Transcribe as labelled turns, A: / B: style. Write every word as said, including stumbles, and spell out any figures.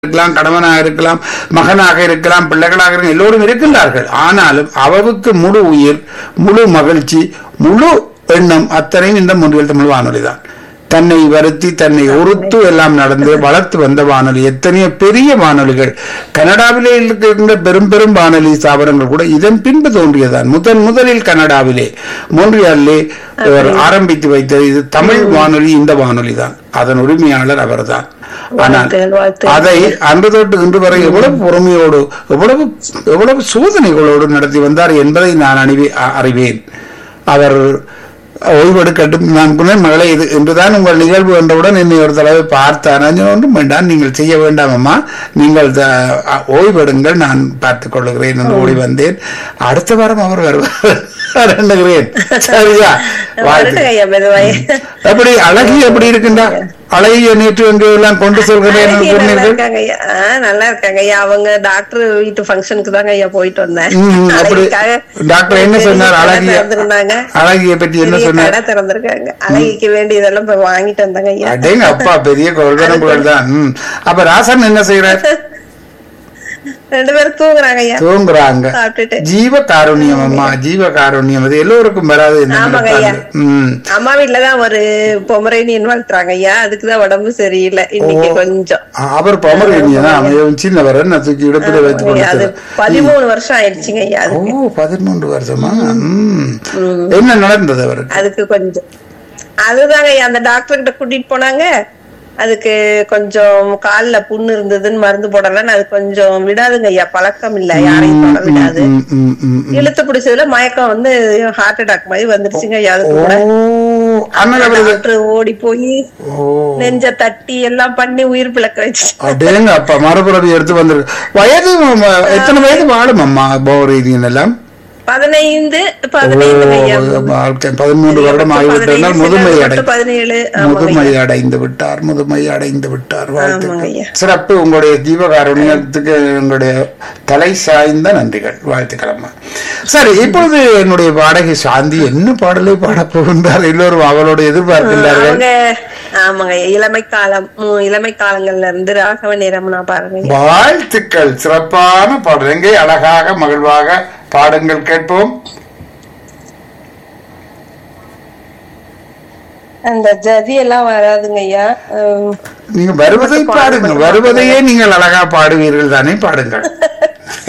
A: இருக்கலாம், கணவனாக இருக்கலாம், மகனாக இருக்கலாம், பிள்ளைகளாக இருக்கலாம், எல்லோரும் இருக்கின்றார்கள். ஆனாலும் அவருக்கு முழு உயிர், முழு மகிழ்ச்சி, முழு எண்ணம் அத்தனையும் இந்த முன்றியல் தமிழ் வானொலி தான். தன்னை வருத்தி தன்னை உறுத்து எல்லாம் நடந்து வளர்த்து வந்த வானொலி. எத்தனையோ பெரிய வானொலிகள் கனடாவிலே இருக்கின்ற பெரும் பெரும் வானொலி ஸ்தாபனங்கள் கூட இதன் பின்பு தோன்றியதான். முதன் முதலில் கனடாவிலே மோன்றியாலிலே ஆரம்பித்து வைத்தது இது தமிழ் வானொலி. இந்த வானொலி தான், அதன் உரிமையாளர் அவர்தான். ஆனால் அதை அன்று தொட்டு இன்று வரை எவ்வளவு பொறுமையோடு எவ்வளவு எவ்வளவு சோதனைகளோடு நடத்தி வந்தார் என்பதை நான் அணிவே அறிவேன். அவர் ஓய்வெடுக்கட்டும். நான் சொன்னேன், மகளே இது என்றுதான் உங்கள் நிகழ்வு என்றவுடன் என்னை ஒரு தடவை பார்த்தார். ஒன்றும் வேண்டாம், நீங்கள் செய்ய வேண்டாம் அம்மா, நீங்கள் ஓய்வெடுங்கள், நான் பார்த்துக் கொள்ளுகிறேன் என்று ஓடி வந்தேன். அடுத்த வாரம் அவர் வருவார் எண்ணுகிறேன். சரியா? எப்படி அழகி எப்படி இருக்கின்றா? அழகிய நேற்று என்று எல்லாம் கொண்டு சொல்கிறேன்.
B: நல்லா இருக்காங்க ஐயா. அவங்க டாக்டர் வீட்டு ஃபங்க்ஷனுக்கு தாங்க ஐயா போயிட்டு வந்தேன்.
A: டாக்டர் என்ன சொன்னார்? அழகிய அழகிய பற்றி என்ன சொன்னார்?
B: திறந்திருக்காங்க. அழகிக்கு வேண்டியதெல்லாம் போய் வாங்கிட்டு வந்தாங்க ஐயா.
A: அடேங்க அப்பா, பெரிய கொள்கை தான். அப்ப ராசன் என்ன செய்யறார்?
B: ரெண்டு பேரும் தூங்குறாங்க ஐயா.
A: தூங்குறாங்க. ஜீவ காருண்யம் அம்மா, ஜீவ காருண்யம் அது எல்லோருக்கும் வராது.
B: அம்மா வீட்டுலதான் ஒரு பொமரேனியன் வளர்த்துறாங்க ஐயா. அதுக்குதான் உடம்பு சரியில்லை இன்னைக்கு கொஞ்சம்.
A: அவர் பொமரேனியன் சின்னவர் தூக்கி இடத்துல வைத்து
B: அது பதிமூணு வருஷம் ஆயிடுச்சுங்க ஐயா.
A: ஓ, பதிமூன்று வருஷமா? என்ன நடந்தது அவருக்கு?
B: அதுக்கு கொஞ்சம் அதுதாங்க ஐயா, அந்த டாக்டர் கிட்ட கூட்டிட்டு போனாங்க. அதுக்கு கொஞ்சம் கால்ல புண்ணு இருந்ததுன்னு மருந்து போடலாம். அது கொஞ்சம் விடாதுங்க ஐயா, பழக்கம் இல்ல, யாரையும் தொட விடாது. இழுத்து பிடிச்சதுல மயக்கம் வந்து ஹார்ட் அட்டாக் மாதிரி வந்துருச்சுங்க ஐயா. அதுக்கு கூட டாக்டர் ஓடி போய் நெஞ்ச தட்டி எல்லாம் பண்ணி உயிர் பிழைக்க வச்சு
A: அப்பா மறுபுறவி எடுத்து வந்திருக்கு. வயது எத்தனை வயது வாழும் அம்மா பௌரீதியன் எல்லாம்?
B: பதினைந்து பதினைந்து
A: பதிமூன்று வருடம் ஆகிவிட்டால் முதுமை அடை முதுமை அடைந்து விட்டார் முதுமை அடைந்து விட்டார். சிறப்பு. உங்களுடைய ஜீவகாருண்யத்துக்கு உங்களுடைய தலை சாய்ந்த நன்றிகள், வாழ்த்துக்கள் அம்மா. சரி, இப்பொழுது என்னுடைய பாடகி சாந்தி என்ன பாடலை பாடப் போகின்றார்? எல்லோரும் அவளோட எதிர்பார்க்கின்றார்கள்.
B: ஆமாங்க, இளமை காலம் இளமை காலங்கள்ல இருந்து ராகவ நேரம் நான் பாருங்க.
A: வாழ்த்துக்கள். சிறப்பான பாடல். எங்கே அழகாக மகிழ்வாக பாடுங்கள், கேட்போம்.
B: அந்த ஜதி எல்லாம் வராதுங்க ஐயா.
A: நீங்க வருவதை பாடுங்க, வருவதையே நீங்கள் அழகா பாடுவீர்கள் தானே, பாடுங்கள்.